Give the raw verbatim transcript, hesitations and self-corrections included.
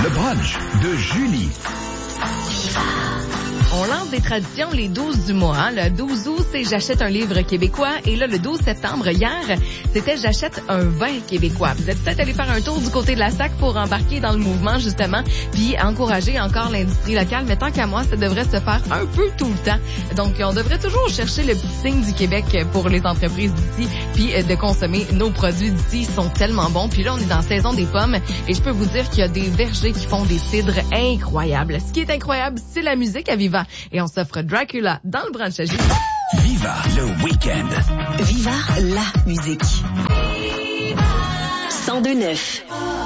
Le brunch de Julie. On lance des traditions les douze du mois. Hein? Le douze août, c'est j'achète un livre québécois. Et là, le douze septembre, hier, c'était j'achète un vin québécois. Vous êtes peut-être allé faire un tour du côté de la S A C pour embarquer dans le mouvement, justement, puis encourager encore l'industrie locale. Mais tant qu'à moi, ça devrait se faire un peu tout le temps. Donc, on devrait toujours chercher le petit signe du Québec pour les entreprises d'ici, puis de consommer nos produits d'ici. Ils sont tellement bons. Puis là, on est dans la saison des pommes. Et je peux vous dire qu'il y a des vergers qui font des cidres incroyables. Ce qui est incroyable, c'est la musique à Viva. Et on s'offre Dracula dans le brunch à Julie. Viva le week-end. Viva la musique. cent deux neuf.